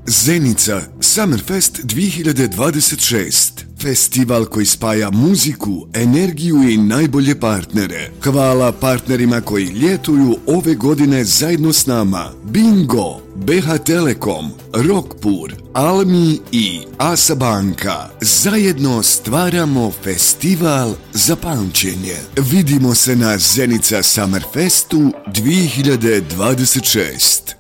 Zenica Summerfest 2026. Festival koji spaja muziku, energiju i najbolje partnere. Hvala partnerima koji ljetuju ove godine zajedno s nama. Bingo, BH Telekom, Rockpur, Almi i Asa Banka. Zajedno stvaramo festival za pamćenje. Vidimo se na Zenica Summerfestu 2026.